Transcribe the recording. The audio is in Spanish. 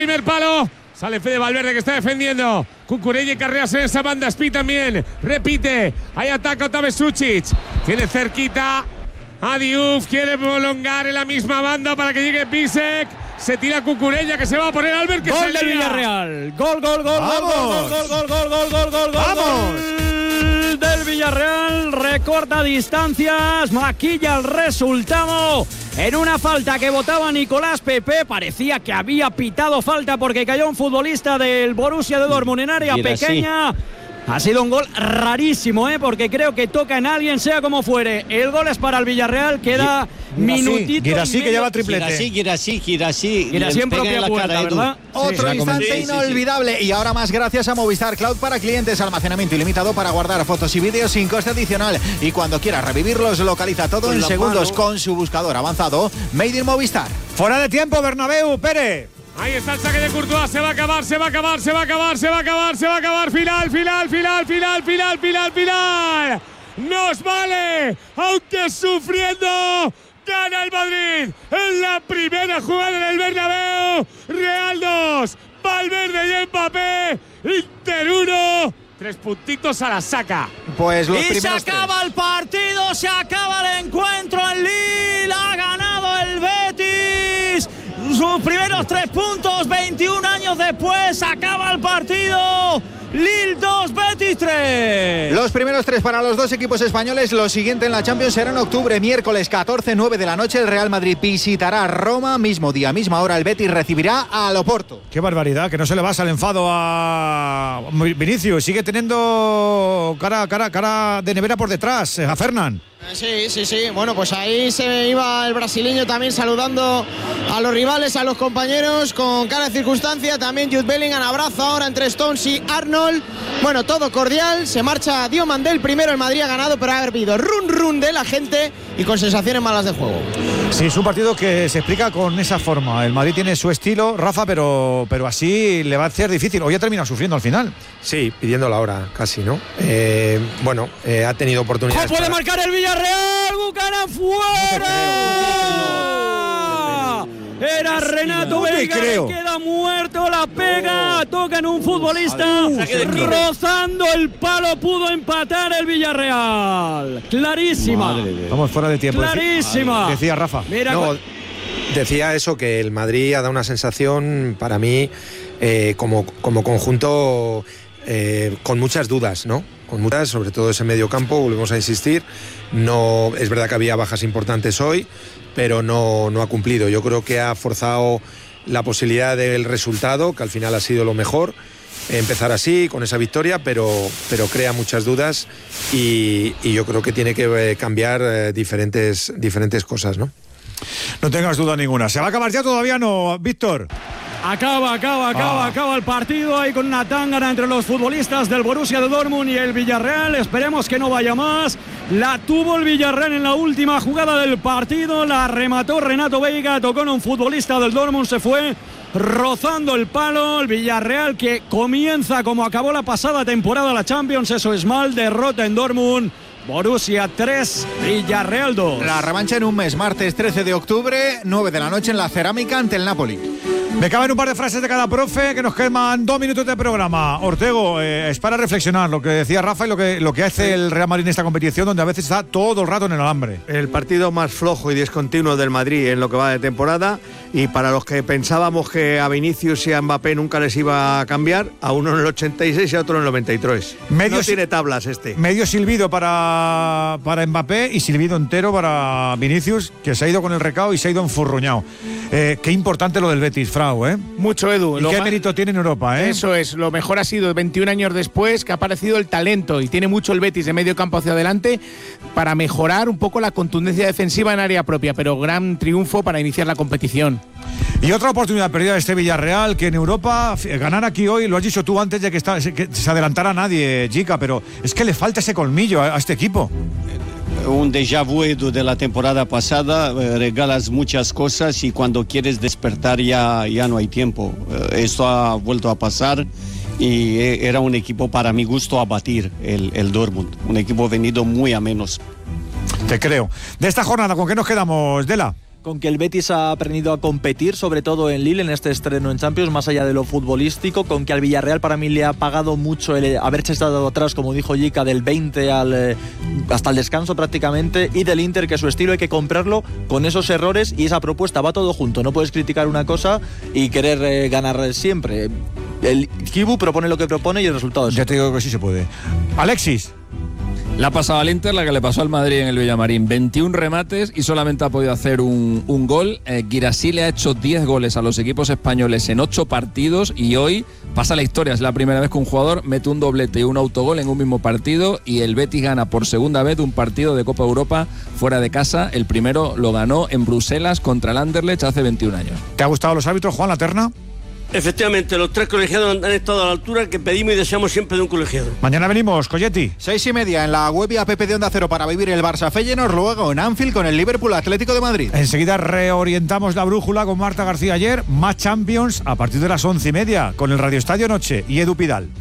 Primer palo, sale Fede Valverde que está defendiendo. Cucurella y Carreras en esa banda, Spi también, repite, ahí ataca Otave Sucic, tiene cerquita a Diouf, quiere prolongar en la misma banda para que llegue Pisek, se tira Cucurella que se va a poner Albert, que gol del Villarreal, gol del Villarreal, recorta distancias, maquilla el resultado en una falta que votaba Nicolás Pepe. Parecía que había pitado falta porque cayó un futbolista del Borussia de Dortmund en área pequeña. Ha sido un gol rarísimo, porque creo que toca en alguien, sea como fuere. El gol es para el Villarreal, queda minutito. Guirassy que lleva triplete. Guirassy en propia puerta, ¿verdad? Otro instante inolvidable. Y ahora más gracias a Movistar Cloud para clientes. Almacenamiento ilimitado para guardar fotos y vídeos sin coste adicional. Y cuando quieras revivirlos, localiza todo en segundos con su buscador avanzado Made in Movistar. Fuera de tiempo, Bernabéu, Pérez. Ahí está el saque de Courtois, se va a acabar. Final. Nos vale, aunque sufriendo, gana el Madrid en la primera jugada en el Bernabéu. Real 2, Valverde y Mbappé, Inter 1. 3 puntitos a la saca. Pues los y se acaba el partido, se acaba el encuentro en Lille. Ha ganado el Betis. Sus primeros 3 puntos, 21 años después, acaba el partido. Lille 2, Betis 3. Los primeros 3 para los dos equipos españoles. Lo siguiente en la Champions será en octubre, miércoles 14, 9 de la noche. El Real Madrid visitará Roma. Mismo día, misma hora, el Betis recibirá al Oporto. Qué barbaridad, que no se le basa el enfado a Vinicius. Sigue teniendo cara de nevera por detrás, a Fernán. Sí. Bueno, pues ahí se iba el brasileño también saludando a los rivales, a los compañeros con cara de circunstancia. También Jude Bellingham, abrazo ahora entre Stones y Arnold. Bueno, todo cordial. Se marcha Diomandel primero. El Madrid ha ganado, pero ha habido run de la gente y con sensaciones malas de juego. Sí, es un partido que se explica con esa forma. El Madrid tiene su estilo, Rafa, pero así le va a ser difícil. Hoy ha terminado sufriendo al final. Sí, pidiendo la hora casi, ¿no? Ha tenido oportunidades. ¡Puede marcar el Villarreal! ¡Bucaram fuera! Era Renato Veiga, queda muerto, la pega, toca en un futbolista, rozando el palo, pudo empatar el Villarreal. Clarísima. Vamos fuera de tiempo. Clarísima. Decía Rafa. Mira, decía eso, que el Madrid ha dado una sensación para mí como conjunto con muchas dudas, ¿no? Con muchas, sobre todo ese medio campo, volvemos a insistir. No, es verdad que había bajas importantes hoy, pero no ha cumplido. Yo creo que ha forzado la posibilidad del resultado, que al final ha sido lo mejor, empezar así, con esa victoria, pero crea muchas dudas y yo creo que tiene que cambiar diferentes cosas, ¿no? No tengas duda ninguna. ¿Se va a acabar ya? Todavía no, Víctor. Acaba el partido ahí con una tángana entre los futbolistas del Borussia de Dortmund y el Villarreal. Esperemos que no vaya más. La tuvo el Villarreal en la última jugada del partido. La remató Renato Veiga, tocó en un futbolista del Dortmund, se fue rozando el palo. El Villarreal que comienza como acabó la pasada temporada la Champions. Eso es mal, derrota en Dortmund. Borussia 3, Villarreal 2. La revancha en un mes, martes 13 de octubre, 9 de la noche en la Cerámica ante el Napoli. Me caben un par de frases de cada profe, que nos quedan 2 minutos de programa. Ortego, es para reflexionar lo que decía Rafa y lo que hace el Real Madrid en esta competición, donde a veces está todo el rato en el alambre. El partido más flojo y discontinuo del Madrid en lo que va de temporada, y para los que pensábamos que a Vinicius y a Mbappé nunca les iba a cambiar, a uno en el 86 y a otro en el 93. No tiene tablas este. Medio silbido para Mbappé y silbido entero para Vinicius, que se ha ido con el recao y se ha ido enfurruñado. Qué importante lo del Betis, Frau, ¿eh? Mucho, Edu. ¿Y qué mérito tiene en Europa, eh? Eso es, lo mejor ha sido 21 años después que ha aparecido el talento y tiene mucho el Betis de medio campo hacia adelante para mejorar un poco la contundencia defensiva en área propia, pero gran triunfo para iniciar la competición. Y otra oportunidad perdida de este Villarreal, que en Europa ganar aquí hoy, lo has dicho tú antes de que se adelantara nadie, Jica, pero es que le falta ese colmillo a este equipo. Un déjà vu de la temporada pasada, regalas muchas cosas y cuando quieres despertar ya no hay tiempo. Esto ha vuelto a pasar y era un equipo para mi gusto a batir, el Dortmund, un equipo venido muy a menos. Te creo. De esta jornada, ¿con qué nos quedamos, Dela? con que el Betis ha aprendido a competir, sobre todo en Lille, en este estreno en Champions, más allá de lo futbolístico, con que al Villarreal para mí le ha pagado mucho el haberse estado atrás, como dijo Jica, del 20 hasta el descanso prácticamente, y del Inter, que su estilo hay que comprarlo con esos errores y esa propuesta, va todo junto, no puedes criticar una cosa y querer ganar siempre. El Kibu propone lo que propone y el resultado es... Ya te digo que sí se puede. Alexis. Le ha pasado al Inter la que le pasó al Madrid en el Villamarín. 21 remates y solamente ha podido hacer un gol. Guirassy le ha hecho 10 goles a los equipos españoles en 8 partidos y hoy pasa la historia. Es la primera vez que un jugador mete un doblete y un autogol en un mismo partido, y el Betis gana por segunda vez un partido de Copa Europa fuera de casa. El primero lo ganó en Bruselas contra el Anderlecht hace 21 años. ¿Te ha gustado los árbitros, Juan, la terna? Efectivamente, los 3 colegiados han estado a la altura que pedimos y deseamos siempre de un colegiado. Mañana venimos, Colletti. 6:30 en la web y app de Onda Cero para vivir el Barça Feyenoord, luego en Anfield con el Liverpool Atlético de Madrid. Enseguida reorientamos la brújula con Marta García ayer, más Champions a partir de las 11:30 con el Radio Estadio Noche y Edu Pidal.